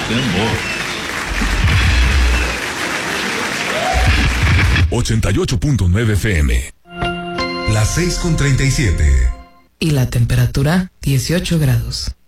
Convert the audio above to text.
tiene humor. 88.9 FM. Las 6:37. Y la temperatura, 18 grados.